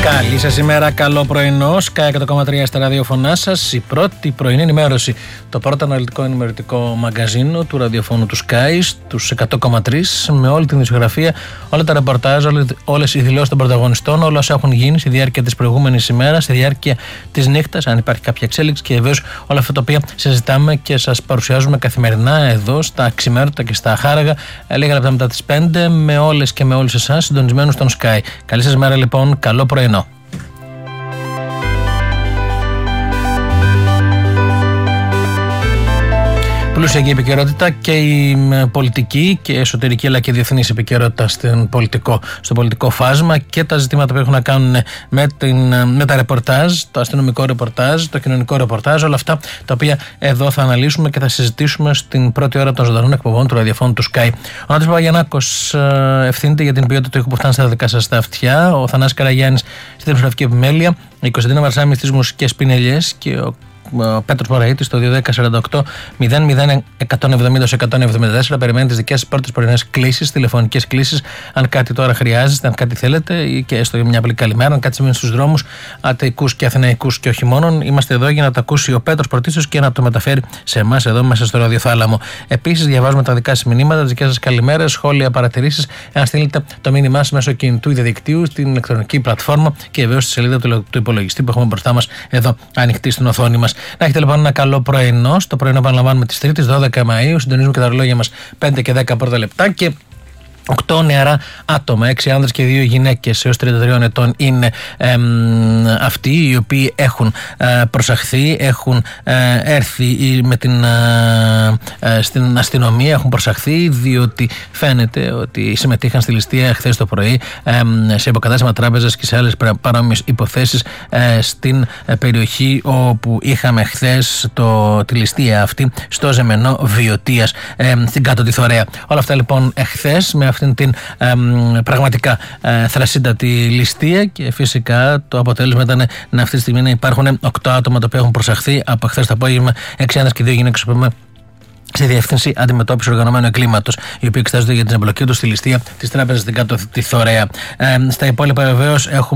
Καλή σας ημέρα, καλό πρωινό. Sky 100,3 στα ραδιοφωνά σας. Η πρώτη πρωινή ενημέρωση. Το πρώτο αναλυτικό ενημερωτικό μαγκαζίνο του ραδιοφώνου του Sky στους 100,3 με όλη την ισογραφία, όλα τα ρεπορτάζ, όλες οι δηλώσεις των πρωταγωνιστών, όλα όσα έχουν γίνει στη διάρκεια της προηγούμενης ημέρας, στη διάρκεια της νύχτας, αν υπάρχει κάποια εξέλιξη και βεβαίως όλα αυτά τα οποία συζητάμε και σας παρουσιάζουμε καθημερινά εδώ στα ξημέρωτα και στα χάραγα, λίγα λεπτά μετά τις 5, με όλες και με όλους εσάς συντονισμένους στον Sky. Καλή σας μέρα λοιπόν, καλό πρωινό. Πλούσια και η επικαιρότητα και η πολιτική και εσωτερική αλλά και διεθνής επικαιρότητα στο πολιτικό φάσμα και τα ζητήματα που έχουν να κάνουν με τα ρεπορτάζ, το αστυνομικό ρεπορτάζ, το κοινωνικό ρεπορτάζ, όλα αυτά τα οποία εδώ θα αναλύσουμε και θα συζητήσουμε στην πρώτη ώρα των ζωντανών εκπομπών του ραδιοφώνου του Sky. Ο Άντρης Παπαγιαννάκος ευθύνεται για την ποιότητα του ήχου που φτάνει στα δικά σας τα αυτιά, ο Θανάσης Καραγιάννης στη δημοσιογραφική επιμέλεια, η Κωνσταντίνα Μαρσάμι στις μουσικές πινελιές και ο Πέτρος Μωραΐτης στο 210-48 00 170-174. Περιμένει τις δικές σας πρώτες πρωινές κλήσεις, τηλεφωνικές κλήσεις. Αν κάτι τώρα χρειάζεστε, αν κάτι θέλετε, ή και έστω μια απλή καλημέρα, αν κάτι σημαίνει στους δρόμους, ατεικούς και αθηναϊκούς και όχι μόνον, είμαστε εδώ για να τα ακούσει ο Πέτρος πρωτίστως και να το μεταφέρει σε εμάς εδώ μέσα στο ραδιοθάλαμο. Επίσης, διαβάζουμε τα δικά σας μηνύματα, τις δικές σας καλημέρες, σχόλια, παρατηρήσεις. Αν στείλετε το μήνυμά σας μέσω κινητού ή διαδικτύου στην ηλεκτρονική πλατφόρμα και βεβαίως στη σελίδα του υπολογιστή που έχουμε μπροστά μας εδώ ανοιχτή στην οθόνη μας. Να έχετε λοιπόν ένα καλό πρωινό. Στο πρωινό επαναλαμβάνουμε τις Τρίτης 12 Μαΐου. Συντονίζουμε και τα ρολόγια μας 5 και 10 πρώτα λεπτά. Και 8 νεαρά άτομα, 6 άνδρες και 2 γυναίκες έως 33 ετών είναι αυτοί οι οποίοι έχουν προσαχθεί, έχουν έρθει στην αστυνομία, έχουν προσαχθεί διότι φαίνεται ότι συμμετείχαν στη ληστεία χθες το πρωί σε υποκατάστημα τράπεζας και σε άλλες παρόμοιες υποθέσεις στην περιοχή όπου είχαμε χθες τη ληστεία αυτή στο Ζεμενό Βιωτίας στην Κάτω τη Θωρέα. Όλα αυτά λοιπόν εχθές με αυτήν την πραγματικά θρασίτατη ληστεία και φυσικά το αποτέλεσμα ήταν να αυτή τη στιγμή να υπάρχουν 8 άτομα τα οποία έχουν προσαχθεί από χθες το απόγευμα, 6 άνδρες και 2 γυναίκες που είπαμε στη Διεύθυνση Αντιμετώπισης Οργανωμένου Εγκλήματος, οι οποίοι εξετάζονται για την εμπλοκή του στη ληστεία της τράπεζας στην Κάτω τη Θωρέα. Στα υπόλοιπα βεβαίως έχουμε